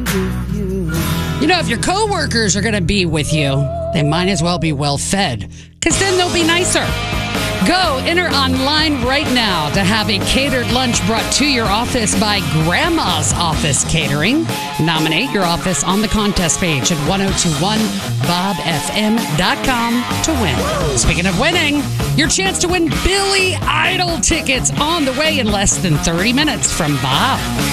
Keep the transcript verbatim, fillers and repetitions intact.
You know, if your coworkers are going to be with you, they might as well be well fed, because then they'll be nicer. Go enter online right now to have a catered lunch brought to your office by Grandma's Office Catering. Nominate your office on the contest page at ten twenty-one bob f m dot com to win. Speaking of winning, your chance to win Billy Idol tickets on the way in less than thirty minutes from Bob.